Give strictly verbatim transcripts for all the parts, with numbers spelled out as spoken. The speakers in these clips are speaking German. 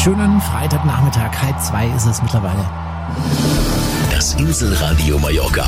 Schönen Freitagnachmittag, halb zwei ist es mittlerweile. Das Inselradio Mallorca.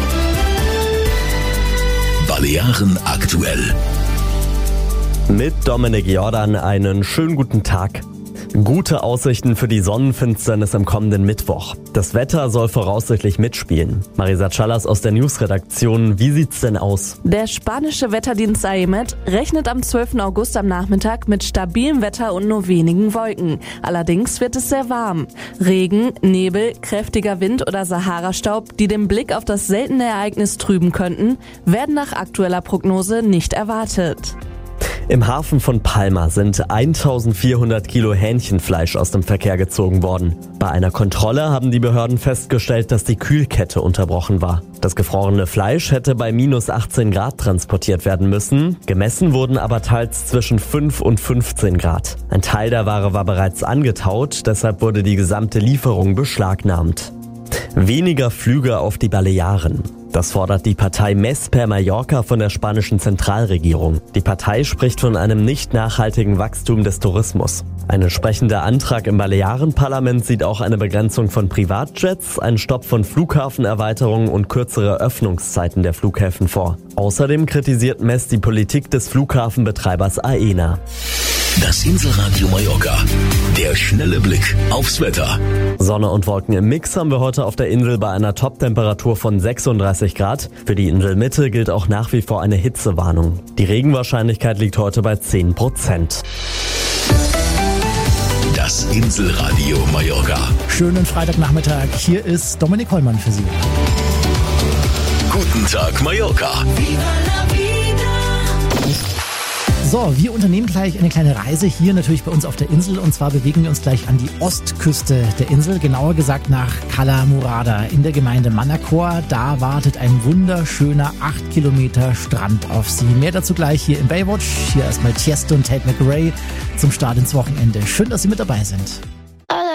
Balearen aktuell. Mit Dominik Jordan einen schönen guten Tag. Gute Aussichten für die Sonnenfinsternis am kommenden Mittwoch. Das Wetter soll voraussichtlich mitspielen. Marisa Chalas aus der Newsredaktion, wie sieht's denn aus? Der spanische Wetterdienst A E M E T rechnet am zwölften August am Nachmittag mit stabilem Wetter und nur wenigen Wolken. Allerdings wird es sehr warm. Regen, Nebel, kräftiger Wind oder Sahara-Staub, die den Blick auf das seltene Ereignis trüben könnten, werden nach aktueller Prognose nicht erwartet. Im Hafen von Palma sind eintausendvierhundert Kilo Hähnchenfleisch aus dem Verkehr gezogen worden. Bei einer Kontrolle haben die Behörden festgestellt, dass die Kühlkette unterbrochen war. Das gefrorene Fleisch hätte bei minus achtzehn Grad transportiert werden müssen. Gemessen wurden aber teils zwischen fünf und fünfzehn Grad. Ein Teil der Ware war bereits angetaut, deshalb wurde die gesamte Lieferung beschlagnahmt. Weniger Flüge auf die Balearen. Das fordert die Partei Més per Mallorca von der spanischen Zentralregierung. Die Partei spricht von einem nicht nachhaltigen Wachstum des Tourismus. Ein entsprechender Antrag im Balearenparlament sieht auch eine Begrenzung von Privatjets, einen Stopp von Flughafenerweiterungen und kürzere Öffnungszeiten der Flughäfen vor. Außerdem kritisiert Més die Politik des Flughafenbetreibers Aena. Das Inselradio Mallorca. Der schnelle Blick aufs Wetter. Sonne und Wolken im Mix haben wir heute auf der Insel bei einer Toptemperatur von sechsunddreißig Grad. Für die Inselmitte gilt auch nach wie vor eine Hitzewarnung. Die Regenwahrscheinlichkeit liegt heute bei zehn Prozent. Das Inselradio Mallorca. Schönen Freitagnachmittag, hier ist Dominik Hollmann für Sie. Guten Tag Mallorca. So, wir unternehmen gleich eine kleine Reise hier natürlich bei uns auf der Insel und zwar bewegen wir uns gleich an die Ostküste der Insel, genauer gesagt nach Cala Murada in der Gemeinde Manacor. Da wartet ein wunderschöner acht Kilometer Strand auf Sie. Mehr dazu gleich hier im Baywatch. Hier erstmal Tiesto und Tate McRae zum Start ins Wochenende. Schön, dass Sie mit dabei sind.